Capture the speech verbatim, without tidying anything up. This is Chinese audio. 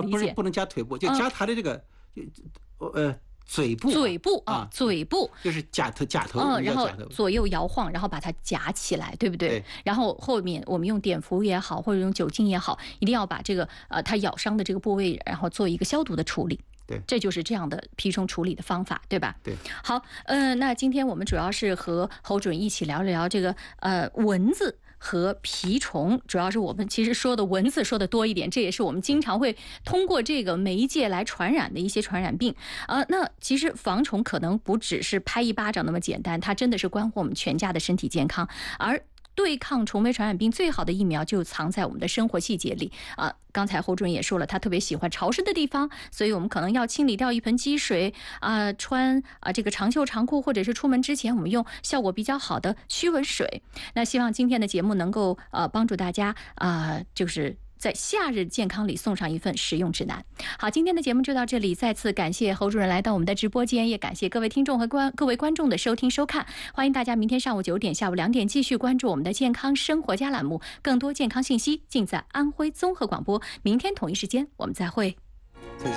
不是不能夹腿部，就夹他的这个，呃。嘴部， 嘴部啊，嘴部就是夹头，夹头， 嗯，然后左右摇晃，然后把它夹起来，对不对？ 对。 然后后面我们用碘伏也好，或者用酒精也好，一定要把这个呃它咬伤的这个部位，然后做一个消毒的处理。 对， 这就是这样的蜱虫处理的方法，对吧？ 对。 好，嗯、呃，那今天我们主要是和侯主任一起聊一聊这个呃蚊子和蜱虫，主要是我们其实说的蚊子说的多一点，这也是我们经常会通过这个媒介来传染的一些传染病啊、呃。那其实防虫可能不只是拍一巴掌那么简单，它真的是关乎我们全家的身体健康。而对抗虫媒传染病最好的疫苗就藏在我们的生活细节里啊！刚才侯主任也说了，他特别喜欢潮湿的地方，所以我们可能要清理掉一盆积水啊，穿啊这个长袖长裤，或者是出门之前我们用效果比较好的驱蚊水。那希望今天的节目能够呃帮助大家啊，就是在夏日健康里送上一份实用指南。好，今天的节目就到这里，再次感谢侯主任来到我们的直播间，也感谢各位听众和观各位观众的收听收看。欢迎大家明天上午九点、下午两点继续关注我们的健康生活家栏目，更多健康信息尽在安徽综合广播。明天同一时间我们再会。